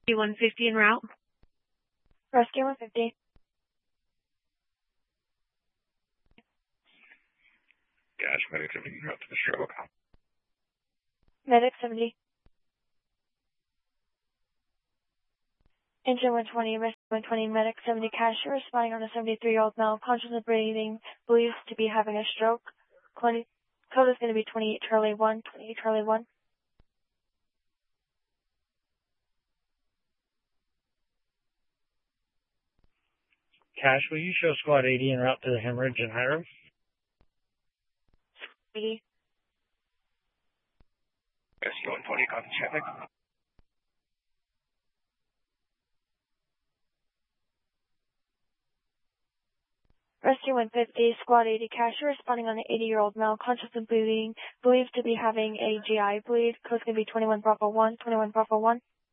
150 en route. Rescue 150. Gosh, medic 70 en route to the stroke. Medic 70. Engine 120, rescue 120, medic 70, cash responding on a 73-year-old male, conscious of breathing, believes to be having a stroke. Code is going to be 28 Charlie 1, 28 Charlie 1. Cash, will you show squad 80 en route to the hemorrhage in Hiram? 80. Rescue 120, copy traffic. Rescue 150, squad 80, cash responding on an 80-year-old male, conscious of bleeding, believed to be having a GI bleed. Code's going to be 21 Bravo 1, 21 Bravo 1.